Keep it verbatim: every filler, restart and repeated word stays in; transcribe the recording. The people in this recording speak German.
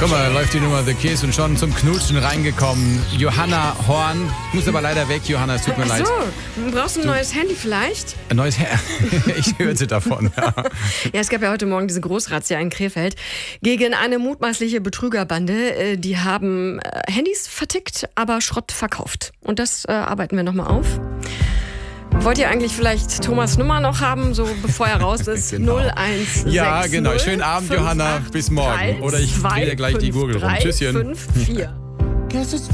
Guck mal, läuft die Nummer The Kiss und schon zum Knutschen reingekommen. Johanna Horn. Muss aber leider weg, Johanna, es tut mir Ach leid. so, brauchst du ein neues Handy vielleicht? Ein neues Her Ich hörte davon. Ja. Ja, es gab ja heute Morgen diese Großrazzia in Krefeld gegen eine mutmaßliche Betrügerbande. Die haben Handys vertickt, aber Schrott verkauft. Und das äh, arbeiten wir nochmal auf. Wollt ihr eigentlich vielleicht Thomas Nummer noch haben, so bevor er raus ist? Genau. null eins sechs Ja, genau. null Schönen Abend, fünf Johanna. acht Bis morgen. drei Oder ich drehe dir gleich die zwei Gurgel rum. fünf drei Tschüsschen. fünf vier